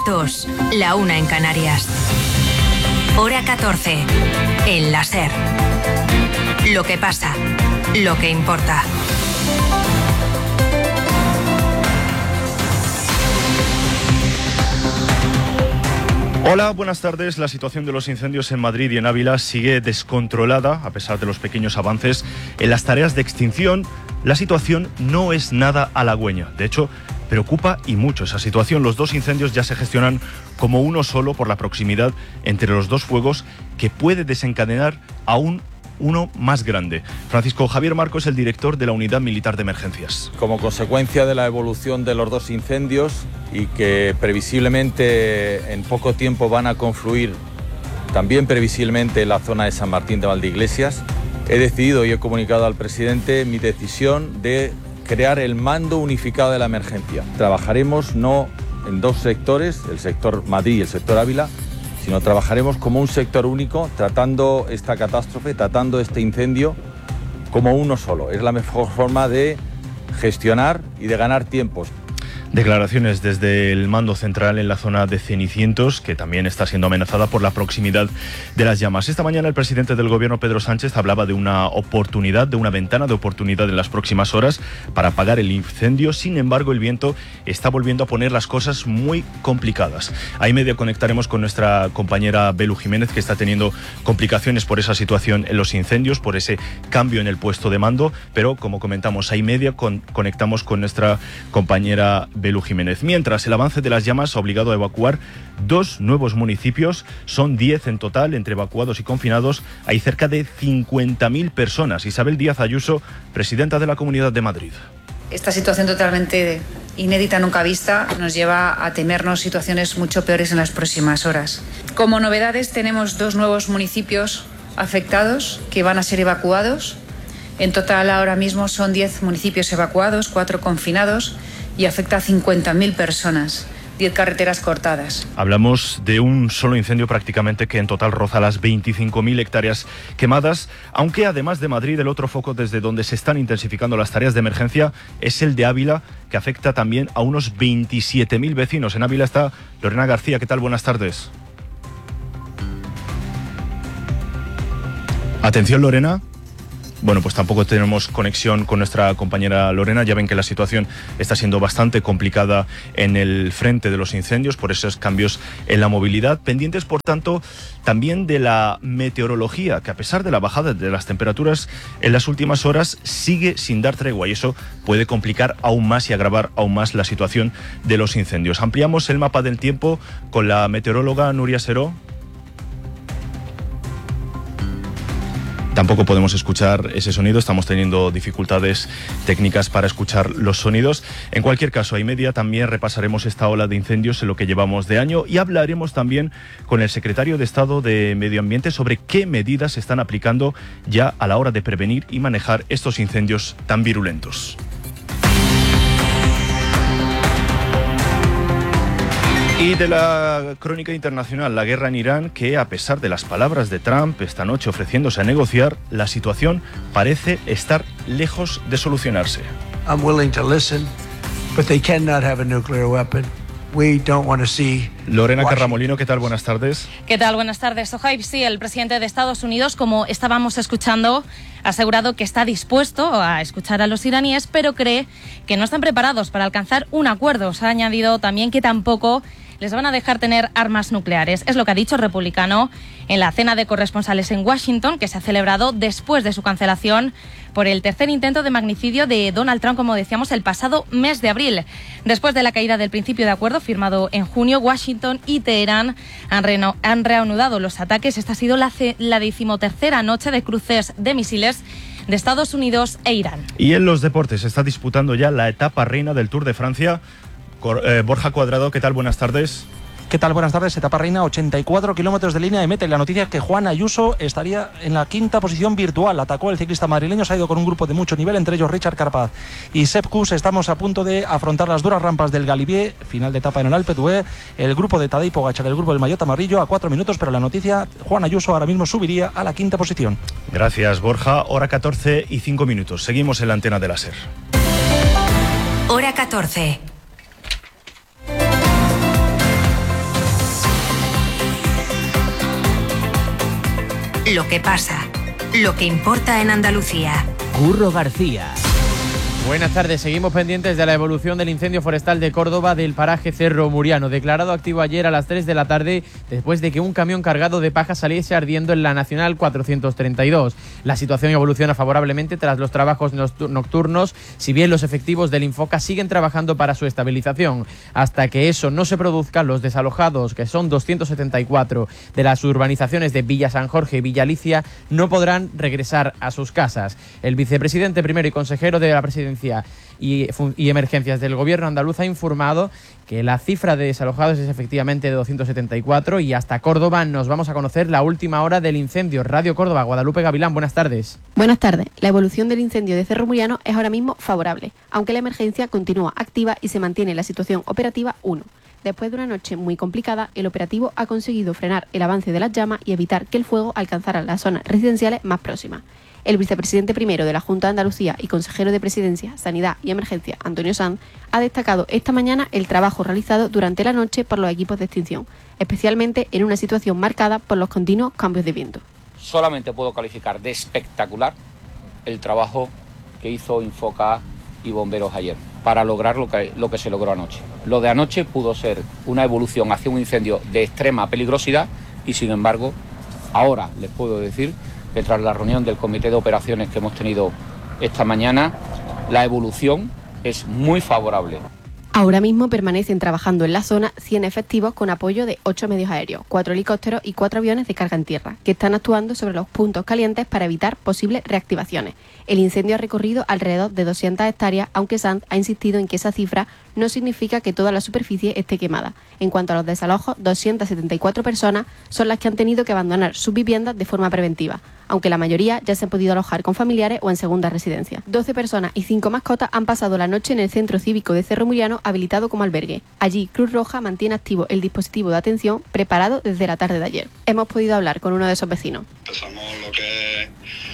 2, la 1 en Canarias. Hora 14, en la SER. Lo que pasa, lo que importa. Hola, buenas tardes. La situación de los incendios en Madrid y en Ávila sigue descontrolada, a pesar de los pequeños avances en las tareas de extinción. La situación no es nada halagüeña. De hecho, preocupa y mucho esa situación. Los dos incendios ya se gestionan como uno solo por la proximidad entre los dos fuegos, que puede desencadenar aún uno más grande. Francisco Javier Marco es el director de la Unidad Militar de Emergencias. Como consecuencia de la evolución de los dos incendios y que previsiblemente en poco tiempo van a confluir también previsiblemente en la zona de San Martín de Valdeiglesias, he decidido y he comunicado al presidente mi decisión de crear el mando unificado de la emergencia. Trabajaremos no en dos sectores, el sector Madrid y el sector Ávila, sino trabajaremos como un sector único, tratando esta catástrofe, tratando este incendio como uno solo. Es la mejor forma de gestionar y de ganar tiempos. Declaraciones desde el mando central en la zona de Cenicientos, que también está siendo amenazada por la proximidad de las llamas. Esta mañana el presidente del gobierno, Pedro Sánchez, hablaba de una oportunidad, de una ventana de oportunidad en las próximas horas para apagar el incendio. Sin embargo, el viento está volviendo a poner las cosas muy complicadas. A y media conectaremos con nuestra compañera Belu Jiménez, que está teniendo complicaciones por esa situación en los incendios, por ese cambio en el puesto de mando, pero como comentamos, a y media conectamos con nuestra compañera Belu Jiménez. Mientras, el avance de las llamas ha obligado a evacuar 2 nuevos municipios. Son 10 en total, entre evacuados y confinados. Hay cerca de 50.000 personas. Isabel Díaz Ayuso, presidenta de la Comunidad de Madrid. Esta situación totalmente inédita, nunca vista, nos lleva a temernos situaciones mucho peores en las próximas horas. Como novedades, tenemos 2 nuevos municipios afectados que van a ser evacuados. En total, ahora mismo son 10 municipios evacuados, 4 confinados, y afecta a 50.000 personas, 10 carreteras cortadas. Hablamos de un solo incendio prácticamente que en total roza las 25.000 hectáreas quemadas, aunque además de Madrid, el otro foco desde donde se están intensificando las tareas de emergencia es el de Ávila, que afecta también a unos 27.000 vecinos. En Ávila está Lorena García. ¿Qué tal? Buenas tardes. Atención, Lorena. Bueno, pues tampoco tenemos conexión con nuestra compañera Lorena. Ya ven que la situación está siendo bastante complicada en el frente de los incendios por esos cambios en la movilidad. Pendientes, por tanto, también de la meteorología, que a pesar de la bajada de las temperaturas en las últimas horas sigue sin dar tregua, y eso puede complicar aún más y agravar aún más la situación de los incendios. Ampliamos el mapa del tiempo con la meteoróloga Nuria Seró. Tampoco podemos escuchar ese sonido, estamos teniendo dificultades técnicas para escuchar los sonidos. En cualquier caso, a y media también repasaremos esta ola de incendios en lo que llevamos de año, y hablaremos también con el secretario de Estado de Medio Ambiente sobre qué medidas se están aplicando ya a la hora de prevenir y manejar estos incendios tan virulentos. Y de la crónica internacional, la guerra en Irán, que a pesar de las palabras de Trump esta noche ofreciéndose a negociar, la situación parece estar lejos de solucionarse. I'm willing to listen, but they cannot have a nuclear weapon. We don't want to see Lorena Carramolino, ¿qué tal? Buenas tardes. ¿Qué tal? Buenas tardes. Sohaib, sí, el presidente de Estados Unidos, como estábamos escuchando, ha asegurado que está dispuesto a escuchar a los iraníes, pero cree que no están preparados para alcanzar un acuerdo. Se ha añadido también que tampoco les van a dejar tener armas nucleares. Es lo que ha dicho el republicano en la cena de corresponsales en Washington, que se ha celebrado después de su cancelación por el tercer intento de magnicidio de Donald Trump, como decíamos, el pasado mes de abril. Después de la caída del principio de acuerdo firmado en junio, Washington y Teherán han reanudado los ataques. Esta ha sido la 13ª noche de cruces de misiles de Estados Unidos e Irán. Y en los deportes se está disputando ya la etapa reina del Tour de Francia. Borja Cuadrado, ¿qué tal? Buenas tardes. ¿Qué tal? Buenas tardes. Etapa reina, 84 kilómetros de línea de meta. Y la noticia es que Juan Ayuso estaría en la 5ª posición virtual. Atacó el ciclista madrileño, se ha ido con un grupo de mucho nivel, entre ellos Richard Carapaz y Sepp Kuss. Estamos a punto de afrontar las duras rampas del Galibier, final de etapa en el Alpe d'Huez. El grupo de Tadej Pogačar, el grupo del Maillot Amarillo, a 4 minutos, pero la noticia, Juan Ayuso ahora mismo subiría a la 5ª posición. Gracias, Borja. Hora 14 y 5 minutos. Seguimos en la antena de la SER. Hora 14. lo que pasa, lo que importa en Andalucía. Curro García. Buenas tardes, seguimos pendientes de la evolución del incendio forestal de Córdoba del paraje Cerro Muriano, declarado activo ayer a las 3 de la tarde después de que un camión cargado de paja saliese ardiendo en la Nacional 432. La situación evoluciona favorablemente tras los trabajos nocturnos, si bien los efectivos del Infoca siguen trabajando para su estabilización. Hasta que eso no se produzca, los desalojados, que son 274 de las urbanizaciones de Villa San Jorge y Villa Alicia, no podrán regresar a sus casas. El vicepresidente primero y consejero de la Presidencia y Emergencias del Gobierno andaluz ha informado que la cifra de desalojados es efectivamente de 274 y hasta Córdoba nos vamos a conocer la última hora del incendio. Radio Córdoba, Guadalupe Gavilán, buenas tardes. Buenas tardes. La evolución del incendio de Cerro Muriano es ahora mismo favorable, aunque la emergencia continúa activa y se mantiene la situación operativa 1. Después de una noche muy complicada, el operativo ha conseguido frenar el avance de las llamas y evitar que el fuego alcanzara las zonas residenciales más próximas. El vicepresidente primero de la Junta de Andalucía y consejero de Presidencia, Sanidad y Emergencia, Antonio Sanz, ha destacado esta mañana el trabajo realizado durante la noche por los equipos de extinción, especialmente en una situación marcada por los continuos cambios de viento. Solamente puedo calificar de espectacular el trabajo que hizo Infoca y bomberos ayer para lograr lo que se logró anoche. Lo de anoche pudo ser una evolución hacia un incendio de extrema peligrosidad y, sin embargo, ahora les puedo decir que tras la reunión del comité de operaciones que hemos tenido esta mañana, la evolución es muy favorable. Ahora mismo permanecen trabajando en la zona 100 efectivos con apoyo de 8 medios aéreos, 4 helicópteros y 4 aviones de carga en tierra, que están actuando sobre los puntos calientes para evitar posibles reactivaciones. El incendio ha recorrido alrededor de 200 hectáreas, aunque Sanz ha insistido en que esa cifra no significa que toda la superficie esté quemada. En cuanto a los desalojos, 274 personas son las que han tenido que abandonar sus viviendas de forma preventiva, aunque la mayoría ya se han podido alojar con familiares o en segunda residencia. 12 personas y 5 mascotas han pasado la noche en el Centro Cívico de Cerro Muriano, habilitado como albergue. Allí, Cruz Roja mantiene activo el dispositivo de atención preparado desde la tarde de ayer. Hemos podido hablar con uno de esos vecinos. Empezamos lo que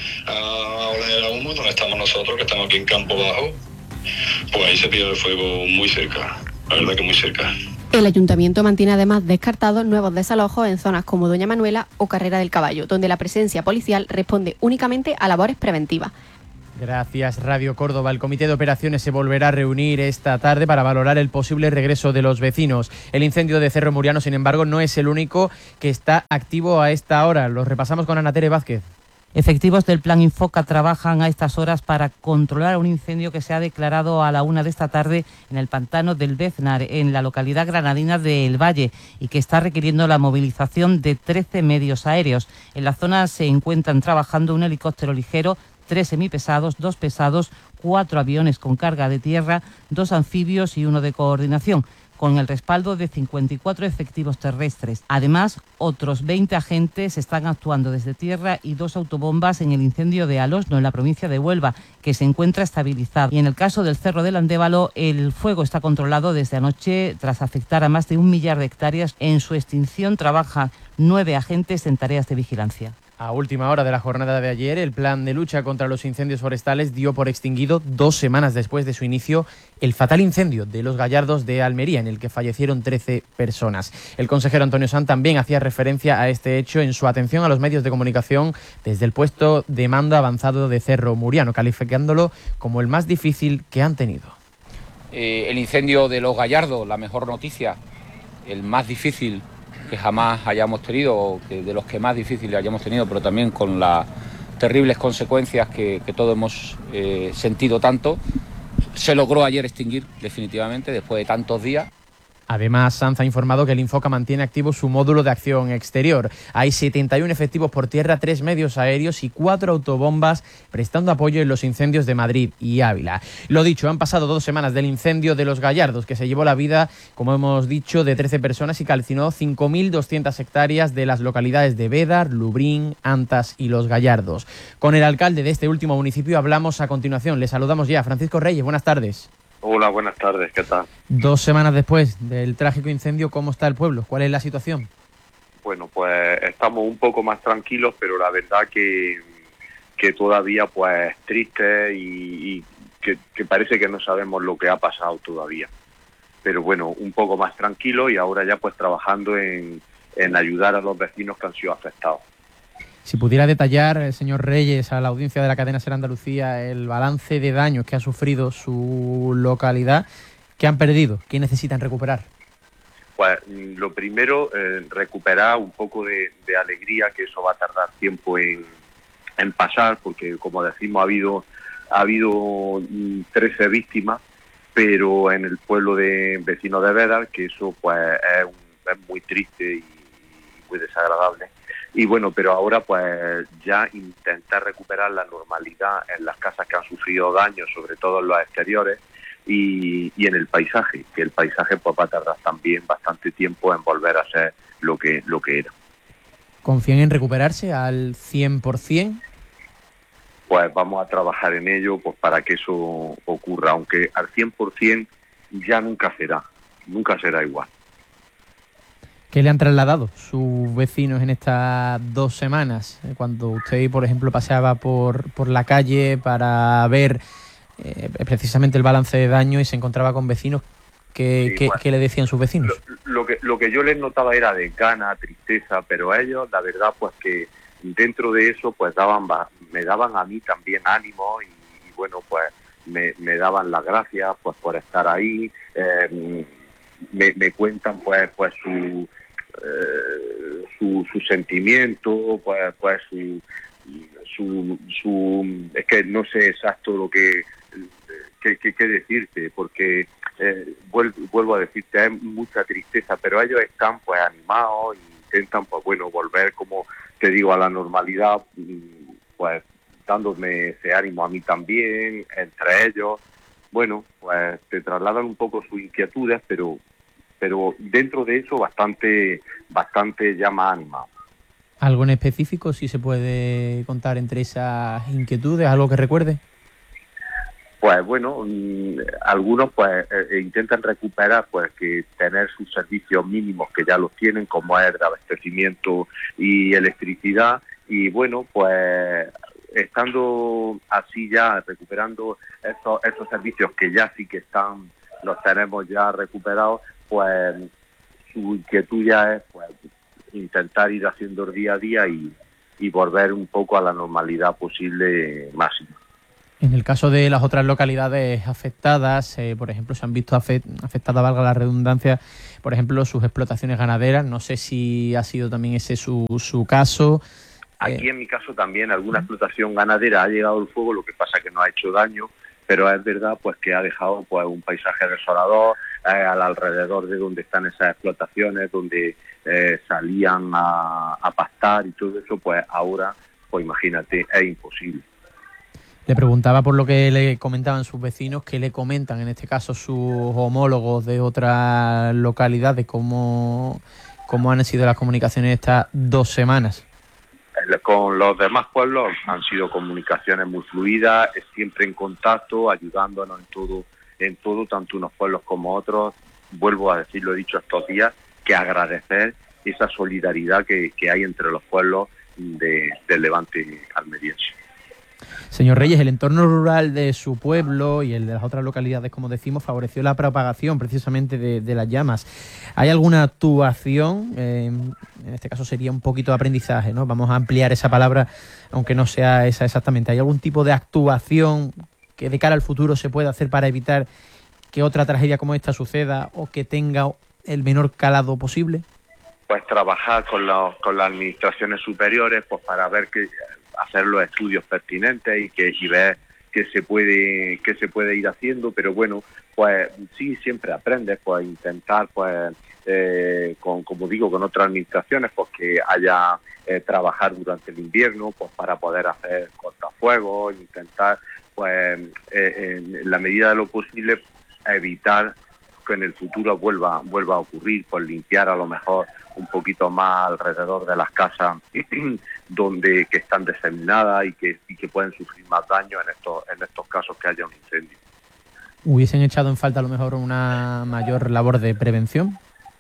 a oler a humo, donde estamos nosotros, que estamos aquí en Campo Bajo, pues ahí se pilla el fuego muy cerca, la verdad que muy cerca. El ayuntamiento mantiene además descartados nuevos desalojos en zonas como Doña Manuela o Carrera del Caballo, donde la presencia policial responde únicamente a labores preventivas. Gracias, Radio Córdoba. El Comité de Operaciones se volverá a reunir esta tarde para valorar el posible regreso de los vecinos. El incendio de Cerro Muriano, sin embargo, no es el único que está activo a esta hora. Lo repasamos con Ana Tere Vázquez. Efectivos del Plan Infoca trabajan a estas horas para controlar un incendio que se ha declarado a la 1 de esta tarde en el pantano del Beznar, en la localidad granadina de El Valle, y que está requiriendo la movilización de 13 medios aéreos. En la zona se encuentran trabajando un helicóptero ligero, 3 semipesados, 2 pesados, 4 aviones con carga de tierra, 2 anfibios y 1 de coordinación, con el respaldo de 54 efectivos terrestres. Además, otros 20 agentes están actuando desde tierra y 2 autobombas en el incendio de Alosno, en la provincia de Huelva, que se encuentra estabilizado. Y en el caso del Cerro del Andévalo, el fuego está controlado desde anoche tras afectar a más de 1 millar de hectáreas. En su extinción trabajan 9 agentes en tareas de vigilancia. A última hora de la jornada de ayer, el plan de lucha contra los incendios forestales dio por extinguido 2 semanas después de su inicio el fatal incendio de Los Gallardos de Almería, en el que fallecieron 13 personas. El consejero Antonio Sanz también hacía referencia a este hecho en su atención a los medios de comunicación desde el puesto de mando avanzado de Cerro Muriano, calificándolo como el más difícil que han tenido. El incendio de Los Gallardos, la mejor noticia, el más difícil que jamás hayamos tenido, de los que más difíciles hayamos tenido, pero también con las terribles consecuencias que todos hemos sentido tanto, se logró ayer extinguir definitivamente después de tantos días. Además, Sanz ha informado que el Infoca mantiene activo su módulo de acción exterior. Hay 71 efectivos por tierra, 3 medios aéreos y 4 autobombas prestando apoyo en los incendios de Madrid y Ávila. Lo dicho, han pasado 2 semanas del incendio de Los Gallardos, que se llevó la vida, como hemos dicho, de 13 personas y calcinó 5.200 hectáreas de las localidades de Bédar, Lubrín, Antas y Los Gallardos. Con el alcalde de este último municipio hablamos a continuación. Le saludamos ya. Francisco Reyes, buenas tardes. Hola, buenas tardes, ¿qué tal? 2 semanas después del trágico incendio, ¿cómo está el pueblo? ¿Cuál es la situación? Bueno, pues estamos un poco más tranquilos, pero la verdad que todavía pues triste y que parece que no sabemos lo que ha pasado todavía. Pero bueno, un poco más tranquilo y ahora ya pues trabajando en ayudar a los vecinos que han sido afectados. Si pudiera detallar, señor Reyes, a la audiencia de la cadena SER Andalucía, el balance de daños que ha sufrido su localidad, ¿qué han perdido? ¿Qué necesitan recuperar? Pues lo primero, recuperar un poco de alegría, que eso va a tardar tiempo en pasar, porque como decimos ha habido 13 víctimas, pero en el pueblo de vecino de Bédar, que eso pues es muy triste y muy desagradable. Y bueno, pero ahora pues ya intentar recuperar la normalidad en las casas que han sufrido daños, sobre todo en los exteriores, y en el paisaje, que el paisaje pues va a tardar también bastante tiempo en volver a ser lo que era. ¿Confían en recuperarse al 100%? Pues vamos a trabajar en ello pues para que eso ocurra, aunque al 100% ya nunca será igual. ¿Qué le han trasladado sus vecinos en estas 2 semanas? Cuando usted, por ejemplo, paseaba por la calle para ver precisamente el balance de daño y se encontraba con vecinos, ¿qué le decían sus vecinos? Lo que yo les notaba era desgana, tristeza, pero a ellos, la verdad, pues que dentro de eso, pues me daban a mí también ánimo y bueno, pues me daban las gracias pues por estar ahí. Me cuentan pues su sentimiento, pues su es que no sé exacto lo que decirte, porque vuelvo a decirte, hay mucha tristeza, pero ellos están pues animados e intentan pues bueno volver, como te digo, a la normalidad, pues dándome ese ánimo a mí también, entre ellos. Bueno, pues te trasladan un poco sus inquietudes, pero dentro de eso bastante ya más animado. ¿Algo en específico, si se puede contar entre esas inquietudes, algo que recuerde? Pues bueno, algunos pues intentan recuperar pues que tener sus servicios mínimos que ya los tienen, como es de abastecimiento y electricidad, y bueno, pues estando así ya recuperando esos servicios que ya sí que los tenemos ya recuperados, pues su inquietud ya es pues intentar ir haciendo el día a día y volver un poco a la normalidad posible máxima. En el caso de las otras localidades afectadas, por ejemplo, se han visto afectadas, valga la redundancia, por ejemplo, sus explotaciones ganaderas. No sé si ha sido también ese su caso. Aquí en mi caso también alguna explotación ganadera ha llegado el fuego, lo que pasa que no ha hecho daño, pero es verdad pues que ha dejado pues un paisaje desolador al alrededor de donde están esas explotaciones, donde salían a pastar y todo eso, pues ahora, pues imagínate, es imposible. Le preguntaba por lo que le comentaban sus vecinos, qué le comentan en este caso sus homólogos de otras localidades, cómo han sido las comunicaciones estas 2 semanas. Con los demás pueblos han sido comunicaciones muy fluidas, siempre en contacto, ayudándonos en todo, tanto unos pueblos como otros. Vuelvo a decir, lo he dicho estos días, que agradecer esa solidaridad que hay entre los pueblos del Levante almeriense. Señor Reyes, el entorno rural de su pueblo y el de las otras localidades, como decimos, favoreció la propagación precisamente de las llamas. ¿Hay alguna actuación? En este caso sería un poquito de aprendizaje, ¿no? Vamos a ampliar esa palabra, aunque no sea esa exactamente. ¿Hay algún tipo de actuación que de cara al futuro se pueda hacer para evitar que otra tragedia como esta suceda o que tenga el menor calado posible? Pues trabajar con las administraciones superiores pues para ver hacer los estudios pertinentes y ver qué se puede ir haciendo, pero bueno, pues sí, siempre aprendes, pues intentar pues como digo, con otras administraciones, pues que haya trabajar durante el invierno, pues para poder hacer cortafuegos, intentar pues en la medida de lo posible evitar que en el futuro vuelva a ocurrir, pues limpiar a lo mejor un poquito más alrededor de las casas que están diseminadas y que pueden sufrir más daño en estos casos que haya un incendio. ¿Hubiesen echado en falta a lo mejor una mayor labor de prevención?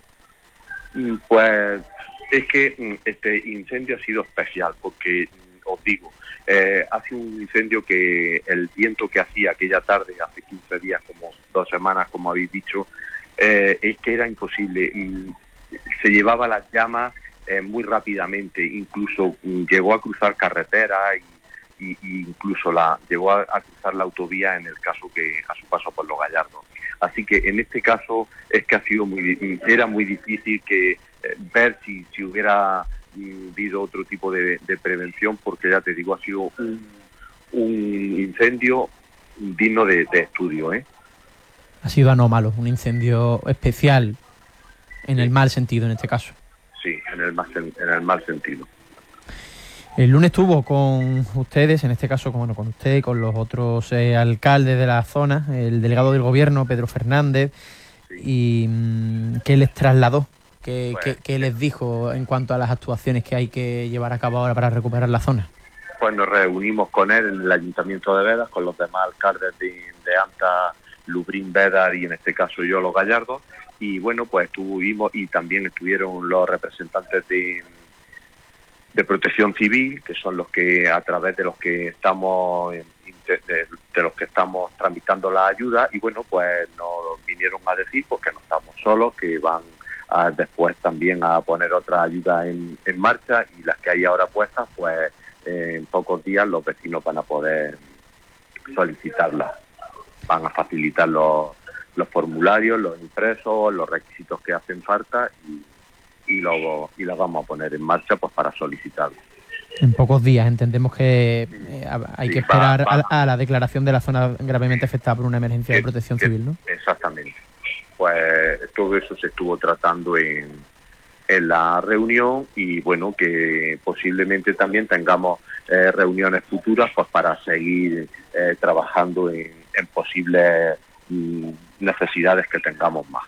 Pues es que este incendio ha sido especial porque, os digo, ha sido un incendio que el viento que hacía aquella tarde, hace 15 días, como 2 semanas, como habéis dicho, es que era imposible. Se llevaba las llamas muy rápidamente, incluso llegó a cruzar carretera y incluso llegó a cruzar la autovía en el caso que a su paso por Los Gallardos. Así que en este caso es que era muy difícil que ver si hubiera habido otro tipo de prevención, porque ya te digo, ha sido un incendio digno de estudio, Ha sido anómalo, un incendio especial en el mal sentido en este caso. Sí, en el mal sentido. El lunes estuvo con ustedes, en este caso con usted y con los otros alcaldes de la zona, el delegado del gobierno, Pedro Fernández, y ¿qué les trasladó? ¿Qué les dijo en cuanto a las actuaciones que hay que llevar a cabo ahora para recuperar la zona? Pues nos reunimos con él en el Ayuntamiento de Bedas, con los demás alcaldes de Anta, Lubrín, Bedas y en este caso yo, Los Gallardos, y bueno, pues estuvimos, y también estuvieron los representantes de Protección Civil, que son los que a través de los que estamos tramitando la ayuda, y bueno, pues nos vinieron a decir pues, que no estamos solos, que van después también a poner otra ayuda en marcha, y las que hay ahora puestas, pues en pocos días los vecinos van a poder solicitarlas. Van a facilitar los formularios, los impresos, los requisitos que hacen falta y las vamos a poner en marcha pues para solicitarlo. En pocos días entendemos que hay que esperar a la declaración de la zona gravemente afectada por una emergencia de protección civil, ¿no? Exactamente. Pues todo eso se estuvo tratando en la reunión, y bueno, que posiblemente también tengamos reuniones futuras pues para seguir trabajando en posibles necesidades que tengamos más.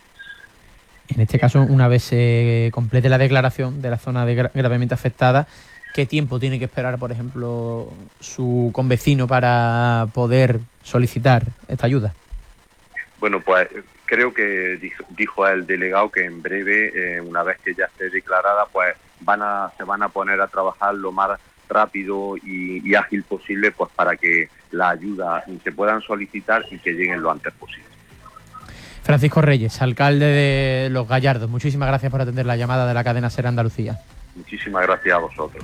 En este caso, una vez se complete la declaración de la zona gravemente afectada, ¿qué tiempo tiene que esperar, por ejemplo, su convecino para poder solicitar esta ayuda? Bueno, pues creo que dijo el delegado que en breve, una vez que ya esté declarada, pues se van a poner a trabajar lo más rápido y ágil posible, pues para que la ayuda se puedan solicitar y que lleguen lo antes posible. Francisco Reyes, alcalde de Los Gallardos, muchísimas gracias por atender la llamada de la cadena SER Andalucía. Muchísimas gracias a vosotros.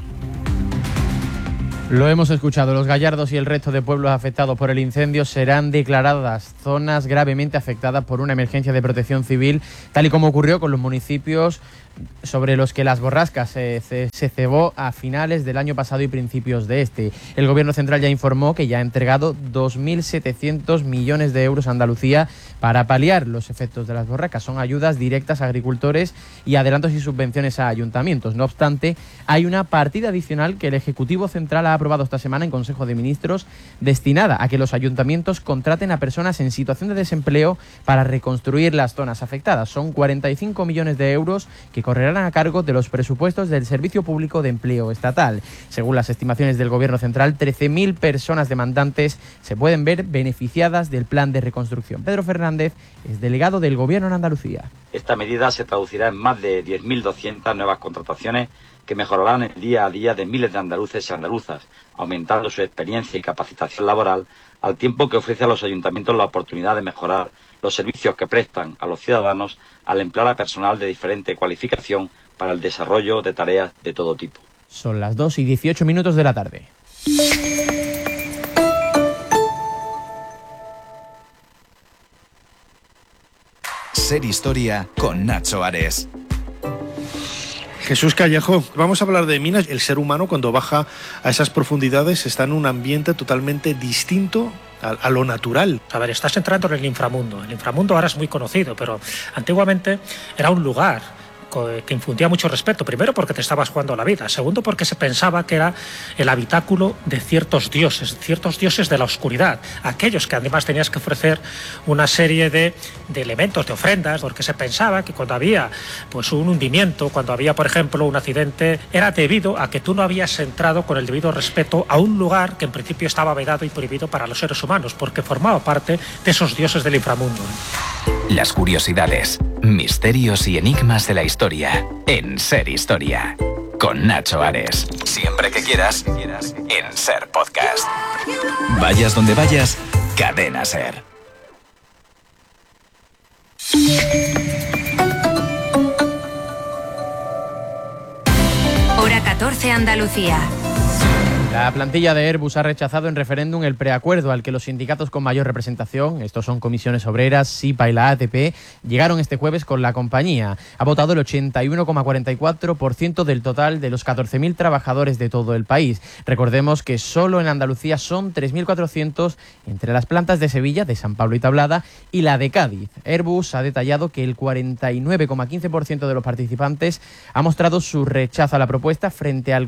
Lo hemos escuchado, Los Gallardos y el resto de pueblos afectados por el incendio serán declaradas zonas gravemente afectadas por una emergencia de protección civil, tal y como ocurrió con los municipios sobre los que las borrascas se cebó a finales del año pasado y principios de este. El Gobierno central ya informó que ya ha entregado 2.700 millones de euros a Andalucía para paliar los efectos de las borrascas. Son ayudas directas a agricultores y adelantos y subvenciones a ayuntamientos. No obstante, hay una partida adicional que el Ejecutivo Central ha aprobado esta semana en Consejo de Ministros, destinada a que los ayuntamientos contraten a personas en situación de desempleo para reconstruir las zonas afectadas. Son 45 millones de euros que correrán a cargo de los presupuestos del Servicio Público de Empleo Estatal. Según las estimaciones del Gobierno central, 13.000 personas demandantes se pueden ver beneficiadas del plan de reconstrucción. Pedro Fernández es delegado del Gobierno en Andalucía. Esta medida se traducirá en más de 10.200 nuevas contrataciones que mejorarán el día a día de miles de andaluces y andaluzas, aumentando su experiencia y capacitación laboral, al tiempo que ofrece a los ayuntamientos la oportunidad de mejorar los servicios que prestan a los ciudadanos al emplear a personal de diferente cualificación para el desarrollo de tareas de todo tipo. Son las 2:18 de la tarde. Ser Historia con Nacho Ares. Jesús Callejo, vamos a hablar de minas. El ser humano, cuando baja a esas profundidades, está en un ambiente totalmente distinto a lo natural. A ver, estás entrando en el inframundo. El inframundo ahora es muy conocido, pero antiguamente era un lugar que infundía mucho respeto. Primero porque te estabas jugando la vida. Segundo porque se pensaba que era el habitáculo de ciertos dioses de la oscuridad. Aquellos que además tenías que ofrecer una serie de elementos, de ofrendas, porque se pensaba que cuando había pues un hundimiento, cuando había por ejemplo un accidente, era debido a que tú no habías entrado con el debido respeto a un lugar que en principio estaba vedado y prohibido para los seres humanos, porque formaba parte de esos dioses del inframundo. Las curiosidades, misterios y enigmas de la historia en Ser Historia. Con Nacho Ares. Siempre que quieras, en Ser Podcast. Vayas donde vayas, Cadena Ser. Andalucía. La plantilla de Airbus ha rechazado en referéndum el preacuerdo al que los sindicatos con mayor representación, estos son Comisiones Obreras, SIPA y la ATP, llegaron este jueves con la compañía. Ha votado el 81,44% del total de los 14.000 trabajadores de todo el país. Recordemos que solo en Andalucía son 3.400 entre las plantas de Sevilla, de San Pablo y Tablada, y la de Cádiz. Airbus ha detallado que el 49,15% de los participantes ha mostrado su rechazo a la propuesta frente al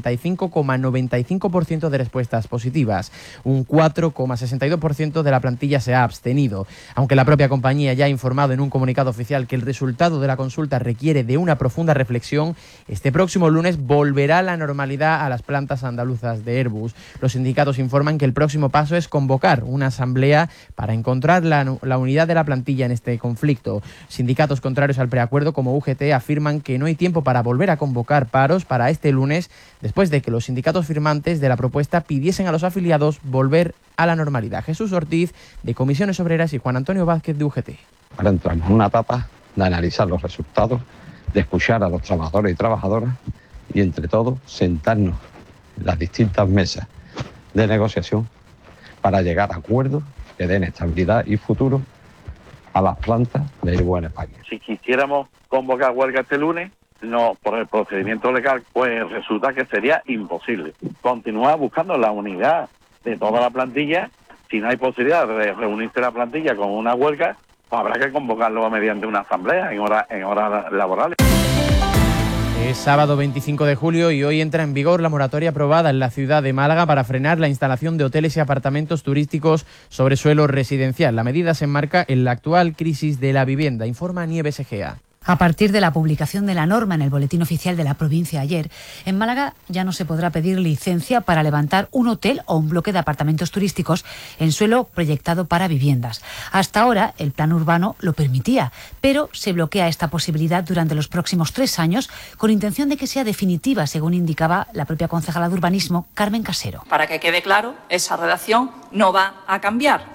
45,95% de respuestas positivas. Un 4,62% de la plantilla se ha abstenido. Aunque la propia compañía ya ha informado en un comunicado oficial que el resultado de la consulta requiere de una profunda reflexión, este próximo lunes volverá la normalidad a las plantas andaluzas de Airbus. Los sindicatos informan que el próximo paso es convocar una asamblea para encontrar la unidad de la plantilla en este conflicto. Sindicatos contrarios al preacuerdo como UGT afirman que no hay tiempo para volver a convocar paros para este lunes, después de que los sindicatos firmantes de la propuesta pidiesen a los afiliados volver a la normalidad. Jesús Ortiz, de Comisiones Obreras, y Juan Antonio Vázquez, de UGT. Ahora entramos en una etapa de analizar los resultados, de escuchar a los trabajadores y trabajadoras y, entre todos, sentarnos en las distintas mesas de negociación para llegar a acuerdos que den estabilidad y futuro a las plantas de Airbus en España. Si quisiéramos convocar huelga este lunes, no, por el procedimiento legal, pues resulta que sería imposible. Continuar buscando la unidad de toda la plantilla. Si no hay posibilidad de reunirse la plantilla con una huelga, pues habrá que convocarlo mediante una asamblea en horas laborales. Es sábado 25 de julio y hoy entra en vigor la moratoria aprobada en la ciudad de Málaga para frenar la instalación de hoteles y apartamentos turísticos sobre suelo residencial. La medida se enmarca en la actual crisis de la vivienda, informa Nieves Egea. A partir de la publicación de la norma en el Boletín Oficial de la provincia ayer, en Málaga ya no se podrá pedir licencia para levantar un hotel o un bloque de apartamentos turísticos en suelo proyectado para viviendas. Hasta ahora el plan urbano lo permitía, pero se bloquea esta posibilidad durante los próximos 3 años con intención de que sea definitiva, según indicaba la propia concejala de urbanismo, Carmen Casero. Para que quede claro, esa redacción no va a cambiar.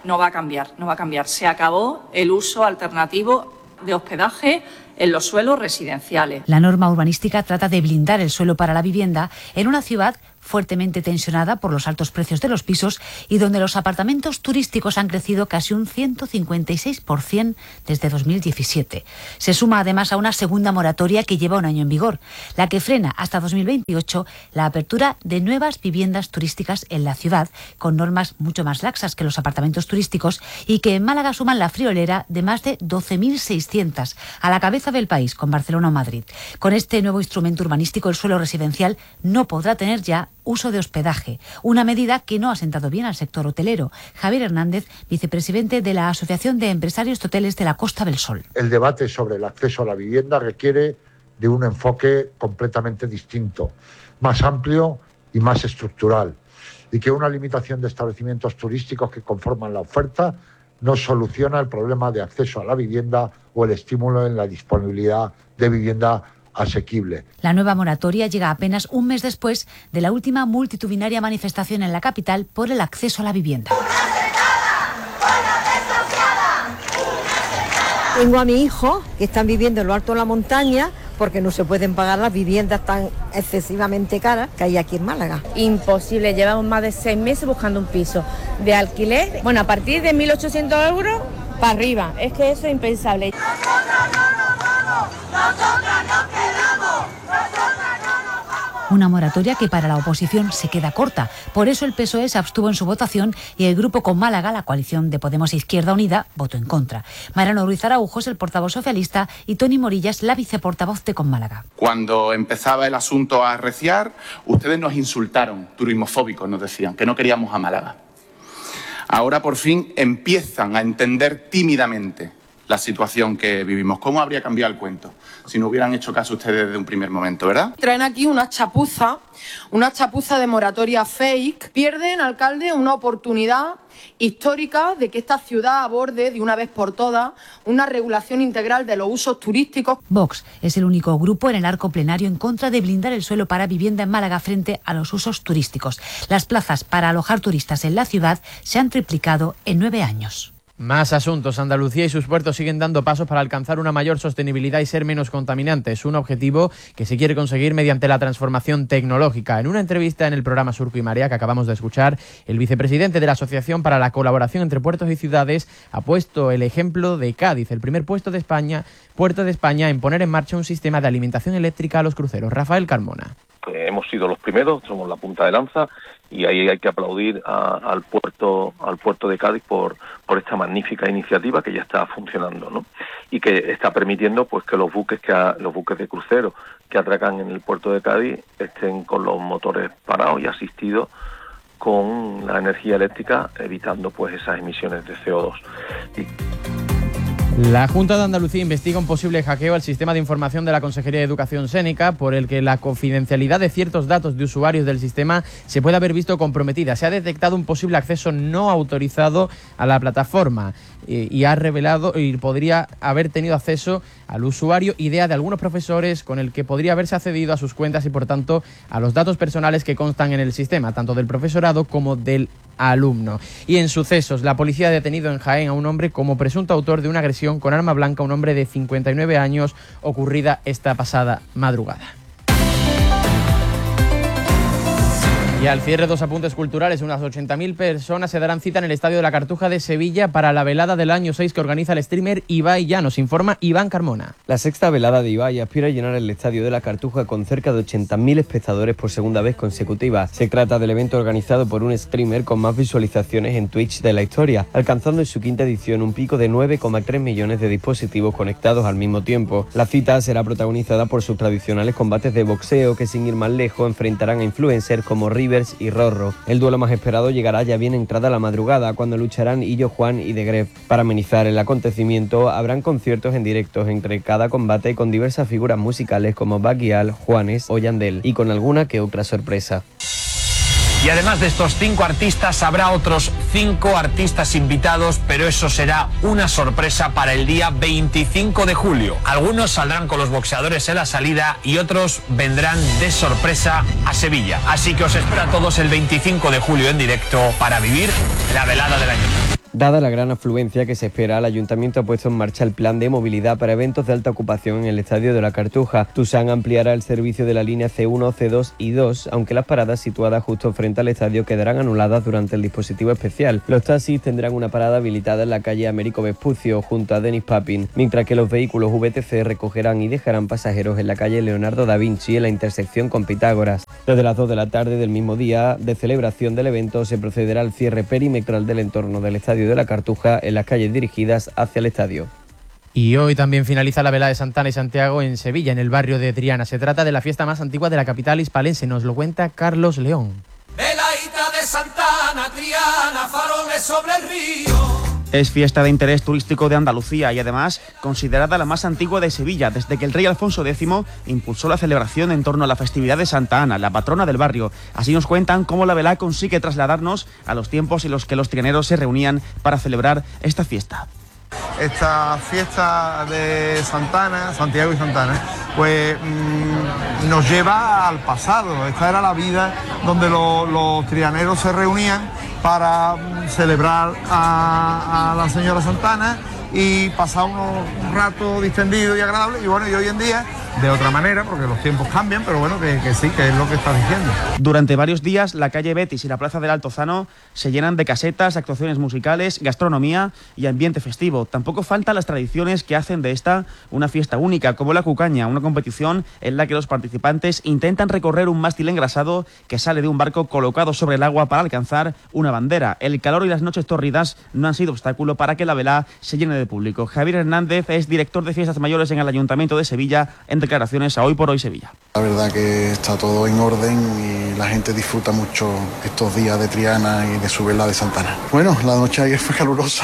Se acabó el uso alternativo de hospedaje en los suelos residenciales. La norma urbanística trata de blindar el suelo para la vivienda en una ciudad fuertemente tensionada por los altos precios de los pisos y donde los apartamentos turísticos han crecido casi un 156% desde 2017. Se suma además a una segunda moratoria que lleva un año en vigor, la que frena hasta 2028 la apertura de nuevas viviendas turísticas en la ciudad, con normas mucho más laxas que los apartamentos turísticos y que en Málaga suman la friolera de más de 12.600, a la cabeza del país, con Barcelona o Madrid. Con este nuevo instrumento urbanístico, el suelo residencial no podrá tener ya uso de hospedaje, una medida que no ha sentado bien al sector hotelero. Javier Hernández, vicepresidente de la Asociación de Empresarios de Hoteles de la Costa del Sol. El debate sobre el acceso a la vivienda requiere de un enfoque completamente distinto, más amplio y más estructural, y que una limitación de establecimientos turísticos que conforman la oferta no soluciona el problema de acceso a la vivienda o el estímulo en la disponibilidad de vivienda asequible. La nueva moratoria llega apenas un mes después de la última multitudinaria manifestación en la capital por el acceso a la vivienda. Tengo a mi hijo que están viviendo en lo alto de la montaña porque no se pueden pagar las viviendas tan excesivamente caras que hay aquí en Málaga. Imposible, llevamos más de 6 meses buscando un piso de alquiler, bueno, a partir de 1.800 euros para arriba, es que eso es impensable. Una moratoria que para la oposición se queda corta. Por eso el PSOE se abstuvo en su votación y el Grupo con Málaga, la coalición de Podemos e Izquierda Unida, votó en contra. Mariano Ruiz Araujo es el portavoz socialista y Toni Morillas la viceportavoz de Con Málaga. Cuando empezaba el asunto a arreciar, ustedes nos insultaron, turismofóbicos nos decían, que no queríamos a Málaga. Ahora por fin empiezan a entender tímidamente la situación que vivimos. ¿Cómo habría cambiado el cuento si no hubieran hecho caso ustedes desde un primer momento, verdad? Traen aquí una chapuza de moratoria fake. Pierden, alcalde, una oportunidad histórica de que esta ciudad aborde de una vez por todas una regulación integral de los usos turísticos. Vox es el único grupo en el arco plenario en contra de blindar el suelo para vivienda en Málaga frente a los usos turísticos. Las plazas para alojar turistas en la ciudad se han triplicado en 9 años. Más asuntos. Andalucía y sus puertos siguen dando pasos para alcanzar una mayor sostenibilidad y ser menos contaminantes. Un objetivo que se quiere conseguir mediante la transformación tecnológica. En una entrevista en el programa Surco y Marea que acabamos de escuchar, el vicepresidente de la Asociación para la Colaboración entre Puertos y Ciudades ha puesto el ejemplo de Cádiz, el primer puerto de España en poner en marcha un sistema de alimentación eléctrica a los cruceros. Rafael Carmona. Hemos sido los primeros, somos la punta de lanza y ahí hay que aplaudir al puerto de Cádiz por esta magnífica iniciativa que ya está funcionando, ¿no? Y que está permitiendo pues que los buques de crucero que atracan en el puerto de Cádiz estén con los motores parados y asistidos con la energía eléctrica, evitando pues esas emisiones de CO2. La Junta de Andalucía investiga un posible hackeo al sistema de información de la Consejería de Educación Sénica, por el que la confidencialidad de ciertos datos de usuarios del sistema se puede haber visto comprometida. Se ha detectado un posible acceso no autorizado a la plataforma y ha revelado y podría haber tenido acceso al usuario, idea de algunos profesores, con el que podría haberse accedido a sus cuentas y por tanto a los datos personales que constan en el sistema, tanto del profesorado como del alumno. Y en sucesos, la policía ha detenido en Jaén a un hombre como presunto autor de una agresión con arma blanca a un hombre de 59 años ocurrida esta pasada madrugada. Y al cierre, dos apuntes culturales. Unas 80.000 personas se darán cita en el Estadio de la Cartuja de Sevilla para la velada del año 6 que organiza el streamer Ibai Llanos. Informa Iván Carmona. La sexta velada de Ibai aspira a llenar el Estadio de la Cartuja con cerca de 80.000 espectadores por segunda vez consecutiva. Se trata del evento organizado por un streamer con más visualizaciones en Twitch de la historia, alcanzando en su quinta edición un pico de 9,3 millones de dispositivos conectados al mismo tiempo. La cita será protagonizada por sus tradicionales combates de boxeo que, sin ir más lejos, enfrentarán a influencers como Rivers y Rorro. El duelo más esperado llegará ya bien entrada la madrugada, cuando lucharán Illo Juan y De Gref. Para amenizar el acontecimiento habrán conciertos en directo entre cada combate con diversas figuras musicales como Baguial, Juanes o Yandel, y con alguna que otra sorpresa. Y además de estos 5 artistas, habrá otros 5 artistas invitados, pero eso será una sorpresa para el día 25 de julio. Algunos saldrán con los boxeadores en la salida y otros vendrán de sorpresa a Sevilla. Así que os espero a todos el 25 de julio en directo para vivir la velada del año. Dada la gran afluencia que se espera, el Ayuntamiento ha puesto en marcha el plan de movilidad para eventos de alta ocupación en el Estadio de la Cartuja. Tusán ampliará el servicio de la línea C1, C2 y 2, aunque las paradas situadas justo frente al estadio quedarán anuladas durante el dispositivo especial. Los taxis tendrán una parada habilitada en la calle Américo Vespucio, junto a Denis Papin, mientras que los vehículos VTC recogerán y dejarán pasajeros en la calle Leonardo da Vinci, en la intersección con Pitágoras. Desde las 2 de la tarde del mismo día de celebración del evento se procederá al cierre perimetral del entorno del Estadio de la Cartuja en las calles dirigidas hacia el estadio. Y hoy también finaliza la velada de Santana y Santiago en Sevilla, en el barrio de Triana. Se trata de la fiesta más antigua de la capital hispalense, nos lo cuenta Carlos León. Veladita de Santana, Triana, faroles sobre el río. Es fiesta de interés turístico de Andalucía y además considerada la más antigua de Sevilla, desde que el rey Alfonso X impulsó la celebración en torno a la festividad de Santa Ana, la patrona del barrio. Así nos cuentan cómo la velada consigue trasladarnos a los tiempos en los que los trianeros se reunían para celebrar esta fiesta. Esta fiesta de Santana, Santiago y Santana, pues nos lleva al pasado. Esta era la vida donde los trianeros se reunían para celebrar a la señora Santana y pasar un rato distendido y agradable. Y bueno, y hoy en día de otra manera, porque los tiempos cambian, pero bueno, que sí, que es lo que estás diciendo. Durante varios días, la calle Betis y la plaza del Altozano se llenan de casetas, actuaciones musicales, gastronomía y ambiente festivo. Tampoco faltan las tradiciones que hacen de esta una fiesta única, como la Cucaña, una competición en la que los participantes intentan recorrer un mástil engrasado que sale de un barco colocado sobre el agua para alcanzar una bandera. El calor y las noches tórridas no han sido obstáculo para que la velada se llene de público. Javier Hernández es director de Fiestas Mayores en el Ayuntamiento de Sevilla, en declaraciones a Hoy por Hoy Sevilla. La verdad que está todo en orden y la gente disfruta mucho estos días de Triana y de su velada de Santana. Bueno, la noche ayer fue calurosa,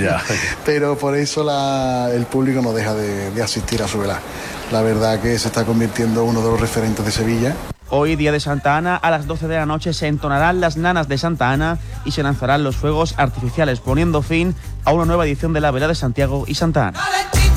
pero por eso el público no deja de asistir a su velada. La verdad que se está convirtiendo en uno de los referentes de Sevilla. Hoy, día de Santa Ana, a las 12 de la noche se entonarán las nanas de Santa Ana y se lanzarán los fuegos artificiales, poniendo fin a una nueva edición de la velada de Santiago y Santa Ana.